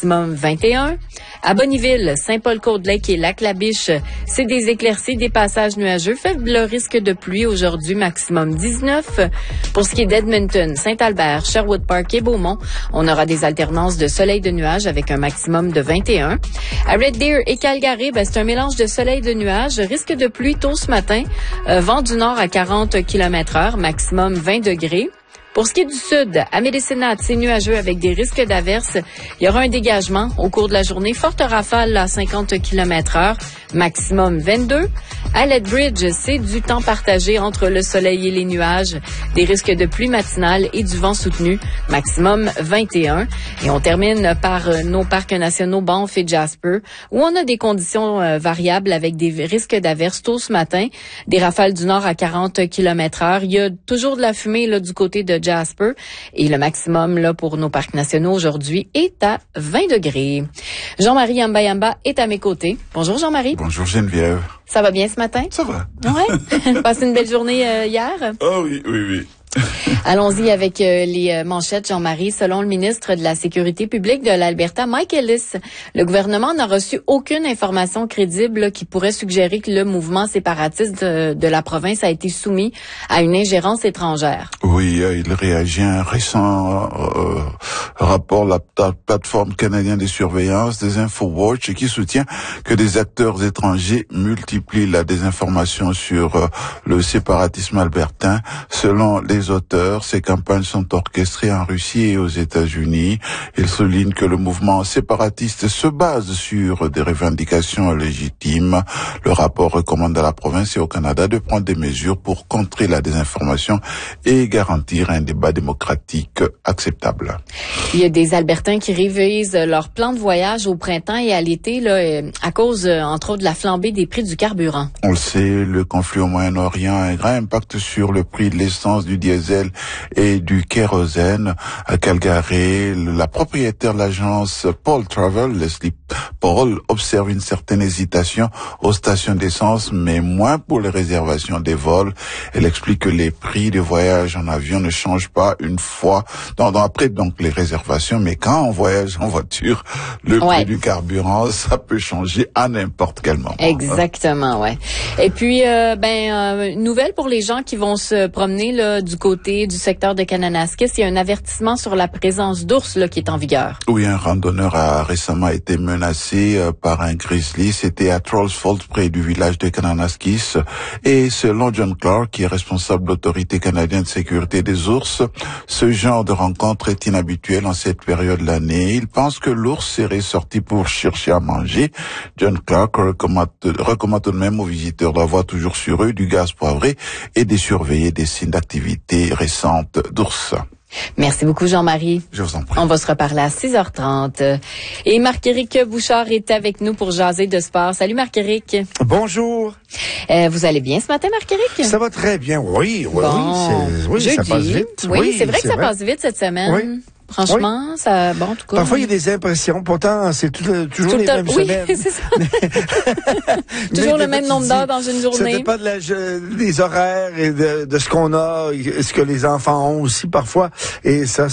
maximum 21. À Bonnyville, Saint-Paul-Côte-Lake et Lac-La-Biche, c'est des éclaircies, des passages nuageux. Faible risque de pluie aujourd'hui, maximum 19. Pour ce qui est d'Edmonton, Saint-Albert, Sherwood Park et Beaumont, on aura des alternances de soleil et de nuages avec un maximum de 21. À Red Deer et Calgary, c'est un mélange de soleil et de nuages. Risque de pluie tôt ce matin. Vent du nord à 40 km/h, maximum 20 degrés. Pour ce qui est du sud, à Médécinat, c'est nuageux avec des risques d'averses. Il y aura un dégagement au cours de la journée. Forte rafale à 50 km/h, maximum 22. À Lethbridge, c'est du temps partagé entre le soleil et les nuages. Des risques de pluie matinale et du vent soutenu, maximum 21. Et on termine par nos parcs nationaux Banff et Jasper, où on a des conditions variables avec des risques d'averses tôt ce matin. Des rafales du nord à 40 km/h. Il y a toujours de la fumée là, du côté de Jasper. Et le maximum là pour nos parcs nationaux aujourd'hui est à 20 degrés. Jean-Marie Yamba est à mes côtés. Bonjour Jean-Marie. Bonjour Geneviève. Ça va bien ce matin? Ça va. Ouais. Passé une belle journée hier? Oh oui. Allons-y avec les manchettes, Jean-Marie. Selon le ministre de la Sécurité publique de l'Alberta, Mike Ellis, le gouvernement n'a reçu aucune information crédible qui pourrait suggérer que le mouvement séparatiste de la province a été soumis à une ingérence étrangère. Oui, il réagit à un récent rapport de la plateforme canadienne de surveillance des InfoWatch qui soutient que des acteurs étrangers multiplient la désinformation sur le séparatisme albertain. Selon les auteurs, ces campagnes sont orchestrées en Russie et aux États-Unis. Il souligne que le mouvement séparatiste se base sur des revendications légitimes. Le rapport recommande à la province et au Canada de prendre des mesures pour contrer la désinformation et garantir un débat démocratique acceptable. Il y a des Albertains qui révisent leur plan de voyage au printemps et à l'été là, à cause, entre autres, de la flambée des prix du carburant. On le sait, le conflit au Moyen-Orient a un grand impact sur le prix de l'essence, du diesel et du kérosène. À Calgary, la propriétaire de l'agence Paul Travel, Leslie Paul, observe une certaine hésitation aux stations d'essence, mais moins pour les réservations des vols. Elle explique que les prix de voyage en avion ne changent pas une fois, après donc les réservations, mais quand on voyage en voiture, le prix du carburant, ça peut changer à n'importe quel moment. Exactement, ouais. Et puis, nouvelle pour les gens qui vont se promener là du côté du secteur de Kananaskis, il y a un avertissement sur la présence d'ours là qui est en vigueur. Oui, un randonneur a récemment été menacé par un grizzly. C'était à Trolls Falls, près du village de Kananaskis. Et selon John Clark, qui est responsable de l'Autorité canadienne de sécurité des ours, ce genre de rencontre est inhabituel en cette période de l'année. Il pense que l'ours serait sorti pour chercher à manger. John Clark recommande tout de même aux visiteurs d'avoir toujours sur eux du gaz poivré et de surveiller des signes d'activité récente d'ours. Merci beaucoup, Jean-Marie. Je vous en prie. On va se reparler à 6h30. Et Marc-Éric Bouchard est avec nous pour jaser de sport. Salut, Marc-Éric. Bonjour. Vous allez bien ce matin, Marc-Éric? Ça va très bien, oui. Jeudi. Ça passe vite. Oui, c'est vrai que ça passe vite cette semaine. Oui. Franchement, ça, en tout cas. Parfois, il y a des impressions. Pourtant, c'est toujours les mêmes semaines. Oui, c'est ça. Toujours le même nombre d'heures dans une journée. Ça dépend des horaires et de ce qu'on a, et ce que les enfants ont aussi parfois. Et ça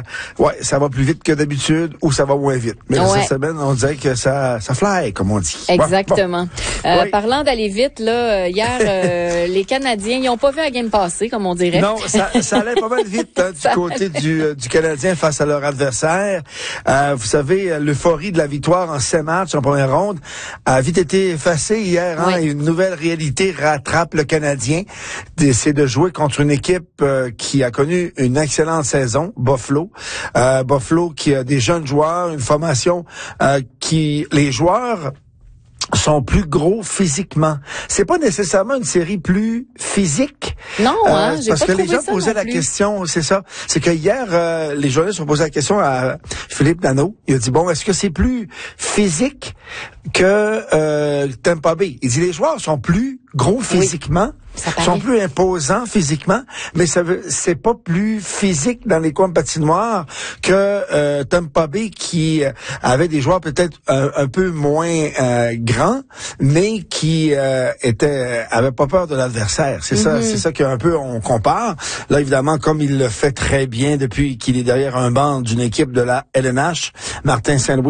va plus vite que d'habitude ou ça va moins vite. Mais cette semaine, on dirait que ça fly, comme on dit. Exactement. Parlant d'aller vite, là, hier, les Canadiens, ils n'ont pas vu la game passer, comme on dirait. Non, ça allait pas mal vite, du côté du Canadien face à leur adversaire. Vous savez, l'euphorie de la victoire en 7 matchs en première ronde a vite été effacée hier. Et une nouvelle réalité rattrape le Canadien. C'est de jouer contre une équipe qui a connu une excellente saison, Buffalo. Buffalo qui a des jeunes joueurs, une formation les joueurs sont plus gros physiquement. C'est pas nécessairement une série plus physique. Non, j'ai parce pas que trouvé les gens ça posaient la question, c'est ça. C'est que hier, les journalistes ont posé la question à Philippe Danault. Il a dit, est-ce que c'est plus physique que Tampa Bay? Il dit, les joueurs sont plus gros physiquement, sont plus imposants physiquement, mais c'est pas plus physique dans les coins de patinoire que Tampa Bay qui avait des joueurs peut-être un peu moins grands, mais qui avaient pas peur de l'adversaire. C'est ça qu'un peu on compare. Là, évidemment, comme il le fait très bien depuis qu'il est derrière un banc d'une équipe de la LNH, Martin Saint-Louis